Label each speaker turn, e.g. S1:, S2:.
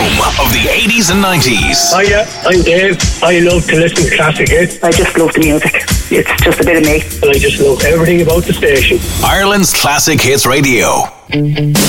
S1: home of the 80s and 90s.
S2: Hiya, I'm Dave. I love to listen to classic hits.
S3: I just love the music. It's just a bit of me.
S2: And I just love everything about the station.
S1: Ireland's Classic Hits Radio.